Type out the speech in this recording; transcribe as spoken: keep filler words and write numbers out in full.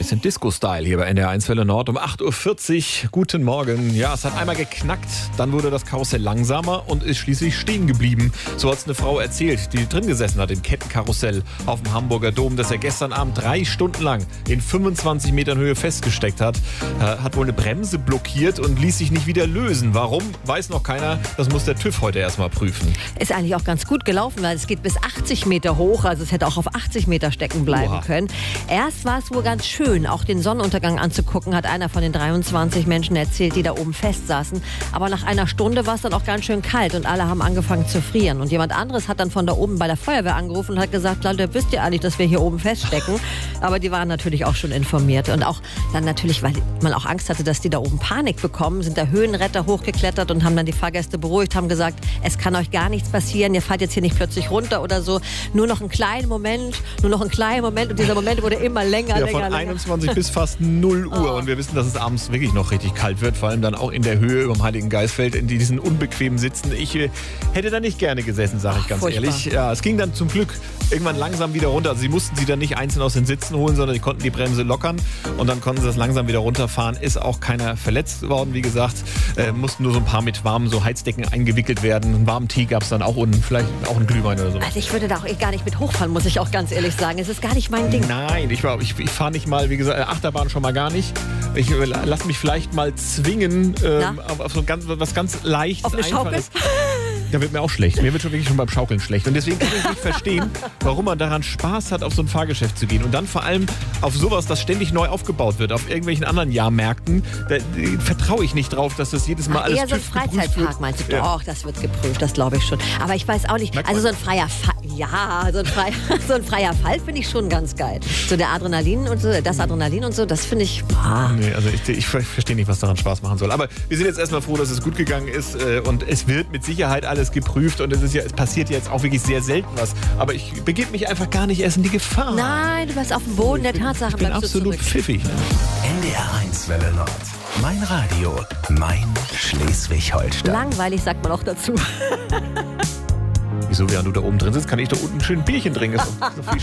Bisschen Disco-Style hier bei N D R eins Welle Nord um acht Uhr vierzig. Guten Morgen. Ja, es hat einmal geknackt, dann wurde das Karussell langsamer und ist schließlich stehen geblieben. So hat es eine Frau erzählt, die drin gesessen hat im Kettenkarussell auf dem Hamburger Dom, das er gestern Abend drei Stunden lang in fünfundzwanzig Metern Höhe festgesteckt hat. Äh, hat wohl eine Bremse blockiert und ließ sich nicht wieder lösen. Warum? Weiß noch keiner. Das muss der TÜV heute erstmal prüfen. Ist eigentlich auch ganz gut gelaufen, weil es geht bis achtzig Meter hoch. Also es hätte auch auf achtzig Meter stecken bleiben Oha. können. Erst war es wohl ganz schön, auch den Sonnenuntergang anzugucken, hat einer von den dreiundzwanzig Menschen erzählt, die da oben festsaßen. Aber nach einer Stunde war es dann auch ganz schön kalt und alle haben angefangen zu frieren. Und jemand anderes hat dann von da oben bei der Feuerwehr angerufen und hat gesagt, Leute, wisst ihr eigentlich, dass wir hier oben feststecken? Aber die waren natürlich auch schon informiert. Und auch dann natürlich, weil man auch Angst hatte, dass die da oben Panik bekommen, sind da Höhenretter hochgeklettert und haben dann die Fahrgäste beruhigt, haben gesagt, es kann euch gar nichts passieren, ihr fallt jetzt hier nicht plötzlich runter oder so. Nur noch einen kleinen Moment, nur noch einen kleinen Moment. Und dieser Moment wurde immer länger, Ja, länger, von länger. einundzwanzig bis fast null Uhr. Oh. Und wir wissen, dass es abends wirklich noch richtig kalt wird. Vor allem dann auch in der Höhe über dem Heiligen Geistfeld, in diesen unbequemen Sitzen. Ich äh, hätte da nicht gerne gesessen, sage ich ganz Furchtbar. ehrlich. Ja, es ging dann zum Glück irgendwann langsam wieder runter. Also sie mussten sie dann nicht einzeln aus den Sitzen holen, sondern die konnten die Bremse lockern. Und dann konnten sie das langsam wieder runterfahren. Ist auch keiner verletzt worden, wie gesagt. Äh, mussten nur so ein paar mit warmen so Heizdecken eingewickelt werden. Einen warmen Tee gab es dann auch unten. Vielleicht auch einen Glühwein oder so. Also ich würde da auch eh gar nicht mit hochfahren, muss ich auch ganz ehrlich sagen. Es ist gar nicht mein Ding. Nein, ich, war- ich, ich fahre nicht mal, wie gesagt, Achterbahn schon mal gar nicht. Ich äh, lass mich vielleicht mal zwingen, ähm, auf, auf so ein ganz, was ganz Leichtes. Auf eine Schaukel? Einfaches. Da wird mir auch schlecht. Mir wird schon wirklich schon beim Schaukeln schlecht. Und deswegen kann ich nicht verstehen, warum man daran Spaß hat, auf so ein Fahrgeschäft zu gehen. Und dann vor allem auf sowas, das ständig neu aufgebaut wird, auf irgendwelchen anderen Jahrmärkten. Da äh, vertraue ich nicht drauf, dass das jedes Mal Ach, alles eher so ein TÜV geprüft Freizeitpark, wird. meinst du? Ja. Doch, das wird geprüft, das glaube ich schon. Aber ich weiß auch nicht, Merkt also so man. ein freier Fall, ja, so ein freier, so ein freier Fall finde ich schon ganz geil. So der Adrenalin und so, das Adrenalin und so, das finde ich, boah. Nee, also ich, ich verstehe nicht, was daran Spaß machen soll. Aber wir sind jetzt erstmal froh, dass es gut gegangen ist. äh, Und es wird mit Sicherheit alles geprüft. Und es, ist ja, es passiert jetzt auch wirklich sehr selten was. Aber ich begebe mich einfach gar nicht erst in die Gefahr. Nein, du bleibst auf dem Boden der Tatsache, Ich bin bleibst du absolut zurück. pfiffig. Ne? N D R eins Welle Nord. Mein Radio. Mein Schleswig-Holstein. Langweilig sagt man auch dazu. Wieso, während du da oben drin sitzt, kann ich da unten schön ein Bierchen trinken. Ist doch- ist doch viel